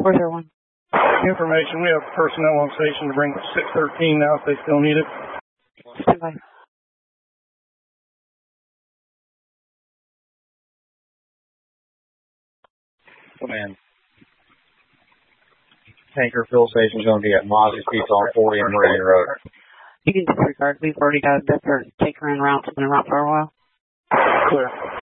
401. Information, we have personnel on station to bring 613 now if they still need it. Stand by. Command. Tanker fuel station is going to be at Mozzie Pizza on 40 and Meridian Road. You can disregard. We've already got a tanker en route. It's been en route for a while. Clear.